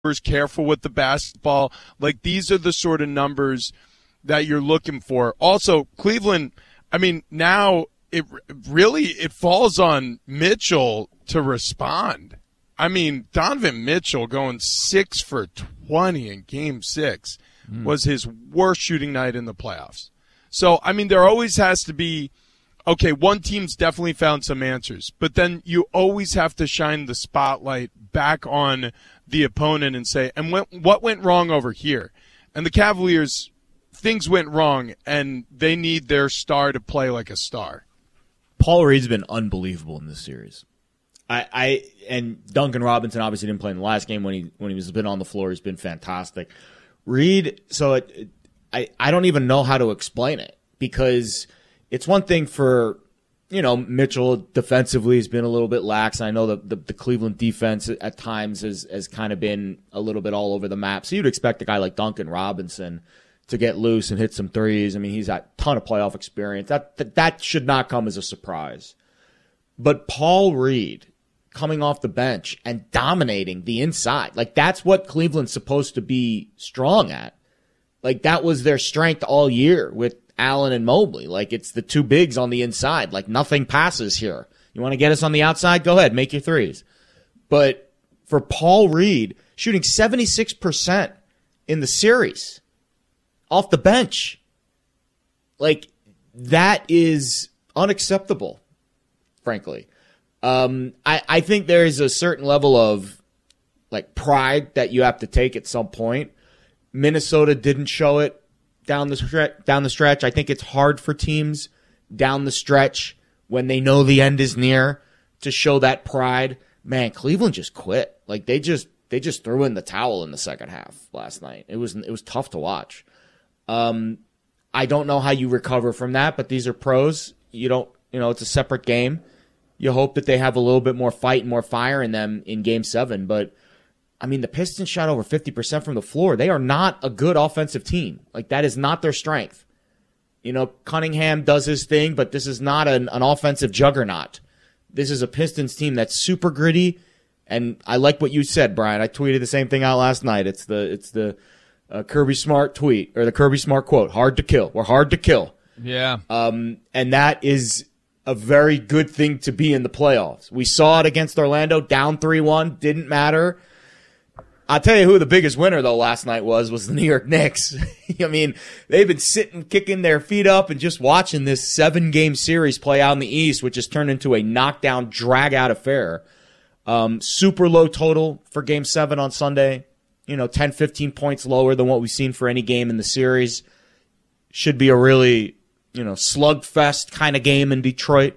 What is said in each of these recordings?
careful with the basketball. Like, these are the sort of numbers that you're looking for. Also, Cleveland, I mean, now it falls on Mitchell to respond. I mean, Donovan Mitchell going 6 for 20 in Game 6 was his worst shooting night in the playoffs. So, I mean, there always has to be, okay, one team's definitely found some answers, but then you always have to shine the spotlight back on the opponent and say, and what went wrong over here? And the Cavaliers, things went wrong, and they need their star to play like a star. Paul Reed's been unbelievable in this series. And Duncan Robinson obviously didn't play in the last game when he was been on the floor. He's been fantastic. Reed, so I don't even know how to explain it, because it's one thing for, Mitchell defensively has been a little bit lax. I know the Cleveland defense at times has kind of been a little bit all over the map. So you'd expect a guy like Duncan Robinson to get loose and hit some threes. I mean, he's got a ton of playoff experience. That should not come as a surprise. But Paul Reed coming off the bench and dominating the inside, like, that's what Cleveland's supposed to be strong at. Like, that was their strength all year with Allen and Mobley. Like, it's the two bigs on the inside. Like, nothing passes here. You want to get us on the outside? Go ahead, make your threes. But for Paul Reed, shooting 76% in the series off the bench, like, that is unacceptable, frankly. I think there is a certain level of, like, pride that you have to take at some point. Minnesota didn't show it down the stretch. I think it's hard for teams down the stretch when they know the end is near to show that pride. Man, Cleveland just quit. Like, they just threw in the towel in the second half last night. It was tough to watch. I don't know how you recover from that, but these are pros. It's a separate game. You hope that they have a little bit more fight and more fire in them in Game 7, but I mean, the Pistons shot over 50% from the floor. They are not a good offensive team. Like, that is not their strength. Cunningham does his thing, but this is not an offensive juggernaut. This is a Pistons team that's super gritty, and I like what you said, Brian. I tweeted the same thing out last night. It's the Kirby Smart tweet, or the Kirby Smart quote, hard to kill. We're hard to kill. Yeah. And that is a very good thing to be in the playoffs. We saw it against Orlando, down 3-1, didn't matter. I'll tell you who the biggest winner, though, last night was the New York Knicks. I mean, they've been sitting, kicking their feet up and just watching this 7-game series play out in the East, which has turned into a knockdown, drag-out affair. Super low total for Game 7 on Sunday. 10, 15 points lower than what we've seen for any game in the series. Should be a really, slugfest kind of game in Detroit.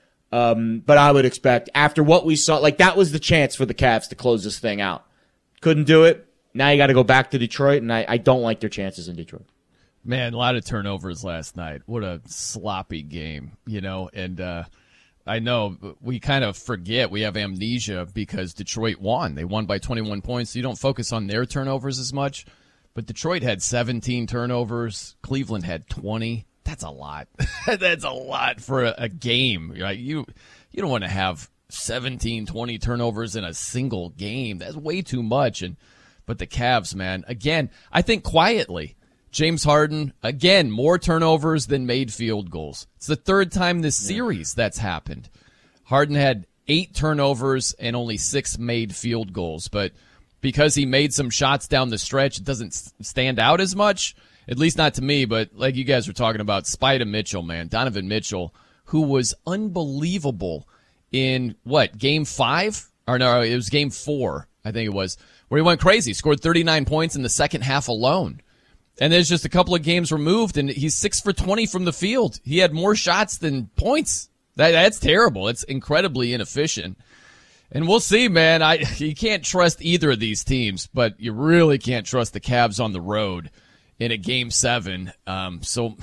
But I would expect, after what we saw, like, that was the chance for the Cavs to close this thing out. Couldn't do it. Now you got to go back to Detroit, and I don't like their chances in Detroit. Man, a lot of turnovers last night. What a sloppy game, and I know we kind of forget, we have amnesia because Detroit won. They won by 21 points, so you don't focus on their turnovers as much. But Detroit had 17 turnovers. Cleveland had 20. That's a lot. That's a lot for a game. Right? You don't want to have 17, 20 turnovers in a single game. That's way too much. But the Cavs, man, again, I think quietly, James Harden, again, more turnovers than made field goals. It's the third time this series that's happened. Harden had 8 turnovers and only 6 made field goals. But because he made some shots down the stretch, it doesn't stand out as much, at least not to me. But like you guys were talking about, Spida Mitchell, man, Donovan Mitchell, who was unbelievable in Game 5? Or no, it was Game 4, I think it was, where he went crazy, scored 39 points in the second half alone. And there's just a couple of games removed, and he's 6 for 20 from the field. He had more shots than points. That's terrible. It's incredibly inefficient. And we'll see, man. You can't trust either of these teams, but you really can't trust the Cavs on the road in a Game 7. So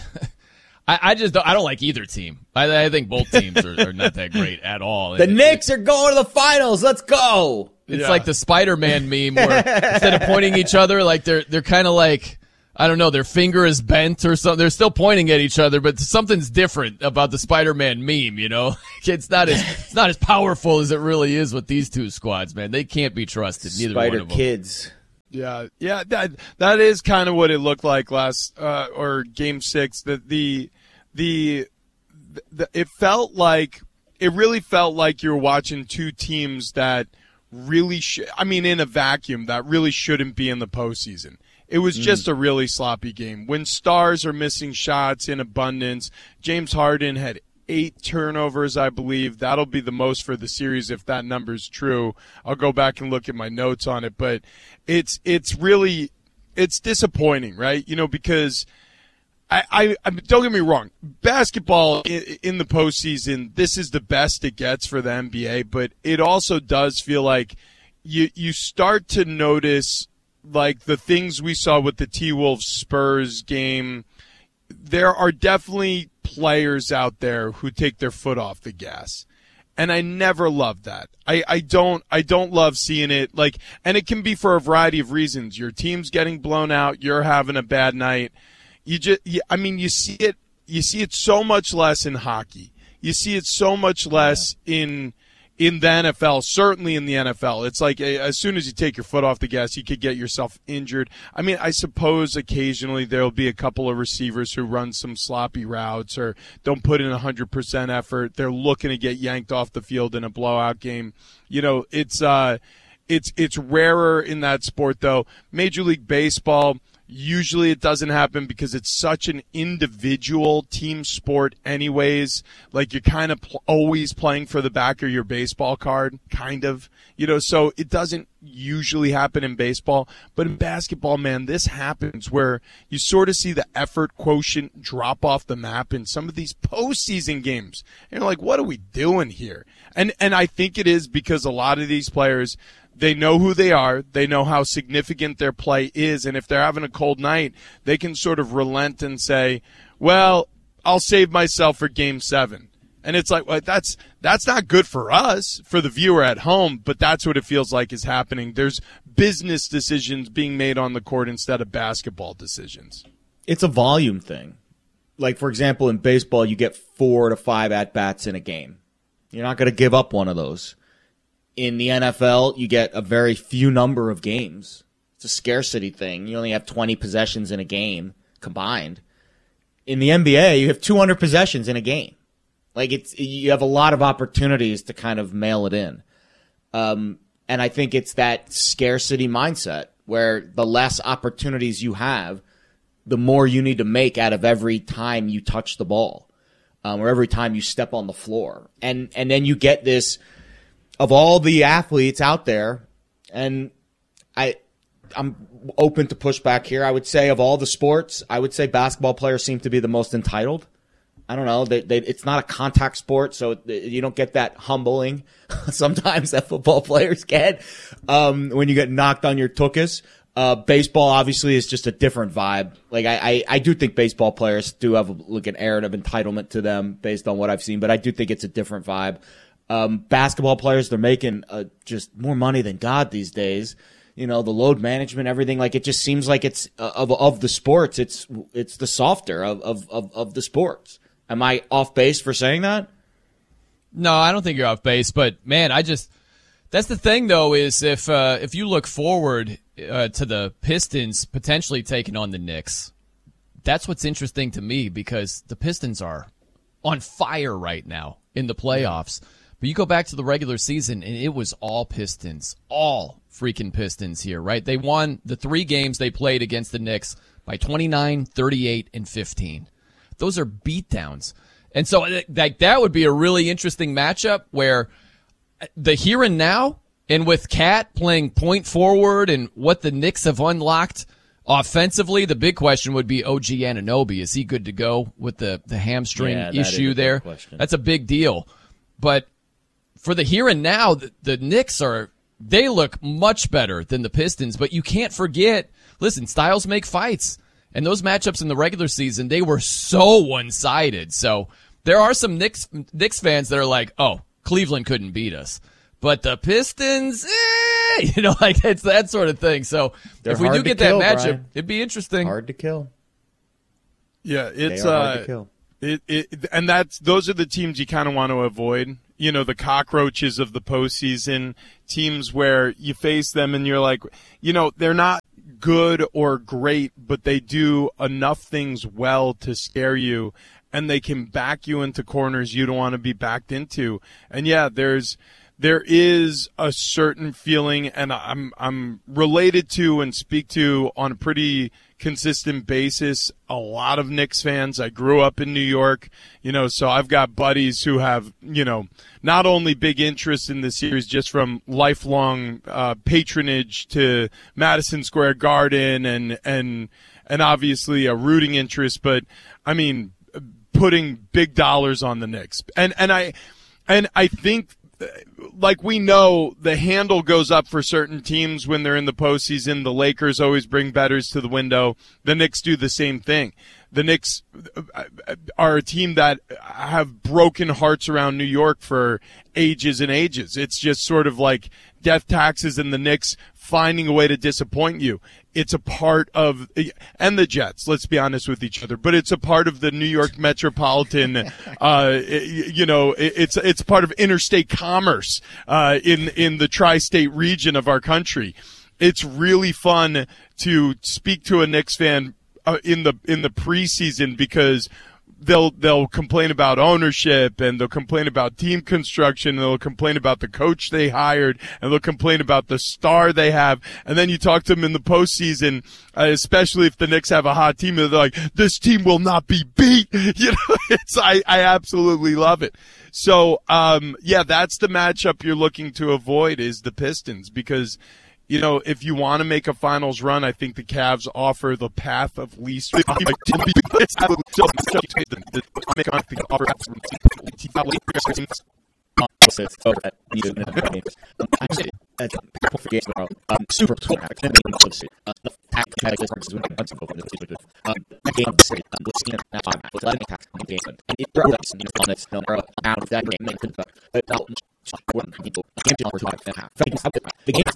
I don't like either team. I think both teams are not that great at all. The Knicks are going to the finals. Let's go. It's like the Spider-Man meme where instead of pointing each other, like they're kind of like, I don't know, their finger is bent or something. They're still pointing at each other, but something's different about the Spider-Man meme, It's not as powerful as it really is with these two squads, man. They can't be trusted, neither one of them. Spider kids. Yeah, that is kind of what it looked like last or Game 6. It felt like it really felt like you were watching two teams that really in a vacuum that really shouldn't be in the postseason. It was just a really sloppy game. When stars are missing shots in abundance, James Harden had 8 turnovers, I believe. That'll be the most for the series if that number's true. I'll go back and look at my notes on it, but it's disappointing, right? Because I don't get me wrong, basketball in the postseason, this is the best it gets for the NBA, but it also does feel like you start to notice like the things we saw with the T-Wolves Spurs game. There are definitely players out there who take their foot off the gas. And I never loved that. I don't love seeing it, like, and it can be for a variety of reasons. Your team's getting blown out, you're having a bad night. You see it so much less in hockey. You see it so much less in the NFL, certainly in the NFL. It's like as soon as you take your foot off the gas, you could get yourself injured. I suppose occasionally there'll be a couple of receivers who run some sloppy routes or don't put in 100% effort. They're looking to get yanked off the field in a blowout game. It's rarer in that sport, though. Major League Baseball, usually it doesn't happen because it's such an individual team sport anyways. Like you're kind of always playing for the back of your baseball card, kind of. So it doesn't usually happen in baseball. But in basketball, man, this happens where you sort of see the effort quotient drop off the map in some of these postseason games. And you're like, what are we doing here? And I think it is because a lot of these players, they know who they are. They know how significant their play is. And if they're having a cold night, they can sort of relent and say, well, I'll save myself for Game 7. And it's like, well, that's not good for us, for the viewer at home, but that's what it feels like is happening. There's business decisions being made on the court instead of basketball decisions. It's a volume thing. Like, for example, in baseball, you get 4 to 5 at-bats in a game. You're not going to give up one of those. In the NFL, you get a very few number of games. It's a scarcity thing. You only have 20 possessions in a game combined. In the NBA, you have 200 possessions in a game. Like you have a lot of opportunities to kind of mail it in. And I think it's that scarcity mindset where the less opportunities you have, the more you need to make out of every time you touch the ball, or every time you step on the floor. And then you get this, of all the athletes out there, and I'm open to pushback here. I would say of all the sports, I would say basketball players seem to be the most entitled. I don't know. It's not a contact sport, so you don't get that humbling sometimes that football players get when you get knocked on your tuchus. Baseball obviously is just a different vibe. Like I do think baseball players do have an air of entitlement to them based on what I've seen, but I do think it's a different vibe. Basketball players, they're making just more money than God these days. The load management, everything. Like it just seems like it's of the sports, it's the softer of the sports. Am I off base for saying that? No, I don't think you're off base, but man, that's the thing though, is if you look forward to the Pistons potentially taking on the Knicks, that's what's interesting to me because the Pistons are on fire right now in the playoffs. But you go back to the regular season and it was all Pistons, all freaking Pistons here, right? They won the 3 games they played against the Knicks by 29, 38, and 15. Those are beatdowns. And so like that would be a really interesting matchup where the here and now, and with Cat playing point forward and what the Knicks have unlocked offensively, the big question would be OG Anunoby. Is he good to go with the hamstring issue there? That's a big deal. But for the here and now, the Knicks they look much better than the Pistons, but you can't forget, listen, styles make fights. And those matchups in the regular season, they were so one-sided. So there are some Knicks fans that are like, oh, Cleveland couldn't beat us. But the Pistons, like it's that sort of thing. So if we do get that matchup, Brian, it'd be interesting. Hard to kill. Yeah, it's hard to kill. And those are the teams you kind of want to avoid. the cockroaches of the postseason, teams where you face them and you're like, they're not good or great, but they do enough things well to scare you, and they can back you into corners you don't want to be backed into. And yeah, there is a certain feeling, and I'm related to and speak to on a pretty consistent basis a lot of Knicks fans. I grew up in New York, so I've got buddies who have, not only big interest in the series just from lifelong patronage to Madison Square Garden and obviously a rooting interest, but I mean putting big dollars on the Knicks. And I think, like, we know the handle goes up for certain teams when they're in the postseason. The Lakers always bring bettors to the window. The Knicks do the same thing. The Knicks are a team that have broken hearts around New York for ages and ages. It's just sort of like death taxes and the Knicks finding a way to disappoint you. It's a part of, and the Jets, let's be honest with each other, but it's a part of the New York metropolitan, it's part of interstate commerce, in the tri-state region of our country. It's really fun to speak to a Knicks fan, in the preseason, because they'll complain about ownership, and they'll complain about team construction, and they'll complain about the coach they hired, and they'll complain about the star they have. And then you talk to them in the postseason, especially if the Knicks have a hot team, and they're like, this team will not be beat. I absolutely love it. So, that's the matchup you're looking to avoid, is the Pistons, because if you want to make a finals run, I think the Cavs offer the path of least. Super the game